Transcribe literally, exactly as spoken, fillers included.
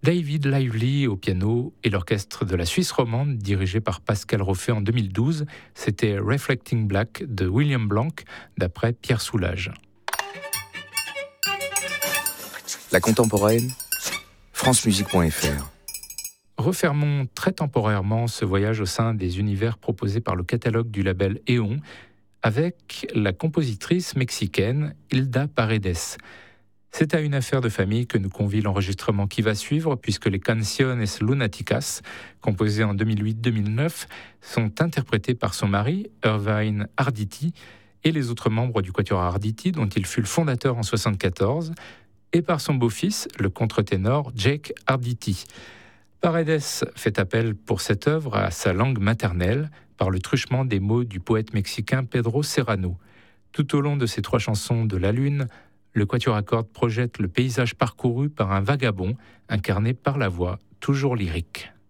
David Lively au piano et l'orchestre de la Suisse romande dirigé par Pascal Roffet en deux mille douze. C'était Reflecting Black de William Blanc d'après Pierre Soulages. La contemporaine, francemusique point f r. Refermons très temporairement ce voyage au sein des univers proposés par le catalogue du label Éon avec la compositrice mexicaine Hilda Paredes. C'est à une affaire de famille que nous convie l'enregistrement qui va suivre, puisque les Canciones Lunáticas, composées en deux mille huit deux mille neuf, sont interprétées par son mari, Irvine Arditi, et les autres membres du Quatuor Arditi, dont il fut le fondateur en soixante-quatorze, et par son beau-fils, le contre-ténor Jake Arditi. Paredes fait appel pour cette œuvre à sa langue maternelle, par le truchement des mots du poète mexicain Pedro Serrano. Tout au long de ces trois chansons de La Lune, le Quatuor à cordes projette le paysage parcouru par un vagabond incarné par la voix toujours lyrique.